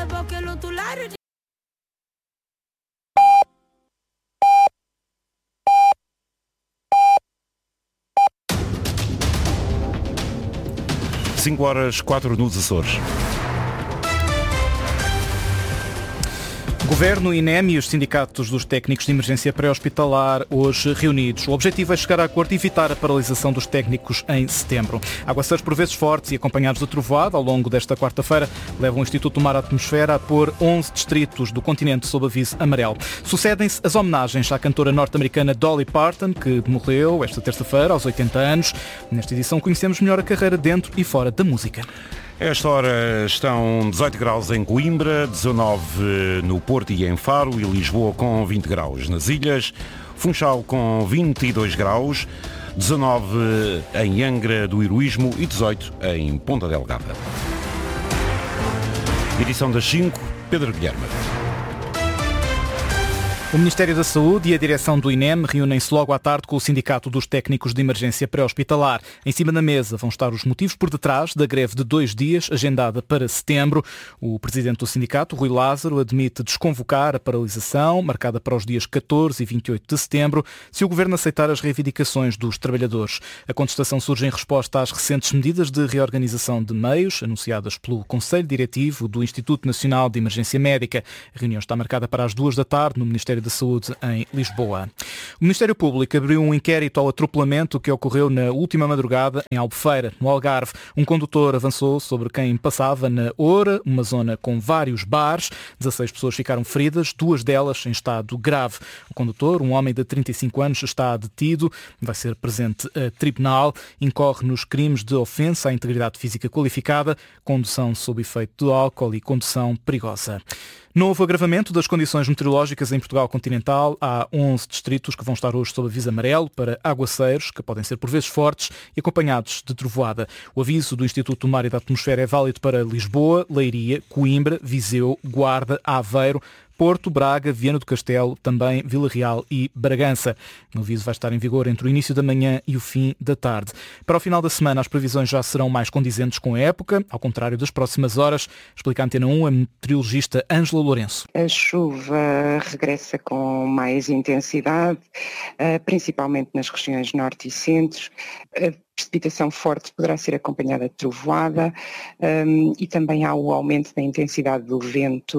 Cinco horas, 4 nos Açores. Governo, INEM e os sindicatos dos técnicos de emergência pré-hospitalar hoje reunidos. O objetivo é chegar a acordo e evitar a paralisação dos técnicos em setembro. Aguaceiros por vezes fortes e acompanhados de trovoada ao longo desta quarta-feira levam o Instituto do Mar à Atmosfera a pôr 11 distritos do continente sob aviso amarelo. Sucedem-se as homenagens à cantora norte-americana Dolly Parton, que morreu esta terça-feira aos 80 anos. Nesta edição conhecemos melhor a carreira dentro e fora da música. A esta hora estão 18 graus em Coimbra, 19 no Porto e em Faro e Lisboa com 20 graus. Nas ilhas, Funchal com 22 graus, 19 em Angra do Heroísmo e 18 em Ponta Delgada. Edição das 5, Pedro Guilherme. O Ministério da Saúde e a direção do INEM reúnem-se logo à tarde com o Sindicato dos Técnicos de Emergência Pré-Hospitalar. Em cima da mesa vão estar os motivos por detrás da greve de 2 dias, agendada para setembro. O presidente do sindicato, Rui Lázaro, admite desconvocar a paralisação, marcada para os dias 14 e 28 de setembro, se o governo aceitar as reivindicações dos trabalhadores. A contestação surge em resposta às recentes medidas de reorganização de meios, anunciadas pelo Conselho Diretivo do Instituto Nacional de Emergência Médica. A reunião está marcada para as 2 da tarde no Ministério da Saúde em Lisboa. O Ministério Público abriu um inquérito ao atropelamento que ocorreu na última madrugada em Albufeira, no Algarve. Um condutor avançou sobre quem passava na Oura, uma zona com vários bares. 16 pessoas ficaram feridas, 2 delas em estado grave. O condutor, um homem de 35 anos, está detido, vai ser presente a tribunal, incorre nos crimes de ofensa à integridade física qualificada, condução sob efeito de álcool e condução perigosa. Novo agravamento das condições meteorológicas em Portugal continental. Há 11 distritos que vão estar hoje sob aviso amarelo para aguaceiros, que podem ser por vezes fortes e acompanhados de trovoada. O aviso do Instituto do Mar e da Atmosfera é válido para Lisboa, Leiria, Coimbra, Viseu, Guarda, Aveiro, Porto, Braga, Viana do Castelo, também Vila Real e Bragança. O aviso vai estar em vigor entre o início da manhã e o fim da tarde. Para o final da semana, as previsões já serão mais condizentes com a época, ao contrário das próximas horas, explica a Antena 1 a meteorologista Ângela Lourenço. A chuva regressa com mais intensidade, principalmente nas regiões norte e centro. A precipitação forte poderá ser acompanhada de trovoada e também há o aumento da intensidade do vento